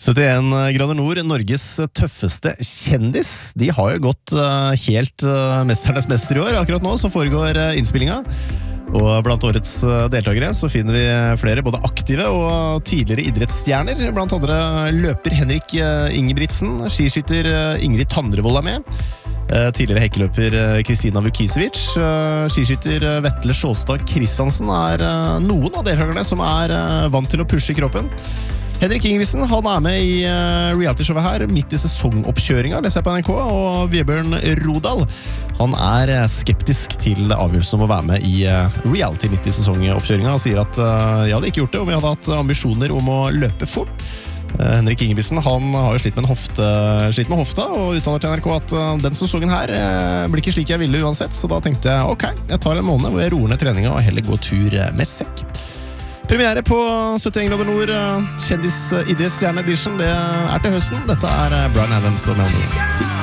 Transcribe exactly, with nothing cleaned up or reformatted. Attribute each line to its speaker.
Speaker 1: syttien grader nord, Norges tøffeste kjendis. De har jo gått uh, helt uh, mesternes mester i år. Akkurat nå så foregår uh, innspillinga. Og blant årets uh, deltakere så finner vi flere både aktive og tidligere idrettsstjerner. Blant andre løper Henrik uh, Ingebrigtsen, skiskytter uh, Ingrid Tandrevold er med. Uh, tidligere hekkeløper uh, Kristina Vukisevic, uh, skiskytter uh, Vetle Sjåstad Kristiansen er uh, noen av deltakerne som er uh, vant til å pushe kroppen. Henrik Ingebrigtsen, han er med i uh, reality-showet her midt i sesongoppkjøringa, leser jeg på N R K, og Vebjørn Rodal, han er skeptisk til avgjørelsen om å være med i uh, reality midt i sesongoppkjøringa, og sier at uh, jeg hadde ikke gjort det om jeg hadde hatt ambisjoner om å løpe fort. Uh, Henrik Ingebrigtsen, han har jo slitt med en hofte, slitt med hofta, og uttaler til N R K at uh, den sesongen her uh, blir ikke slik jeg ville uansett, så da tenkte jeg, ok, jeg tar en måned hvor jeg roer ned treninga og heller går tur uh, med sekk. Premiere på syttien grader nord, kjendis-idrettsstjerne-edition, det er til høsten. Dette er Bryan Adams og Melanie C.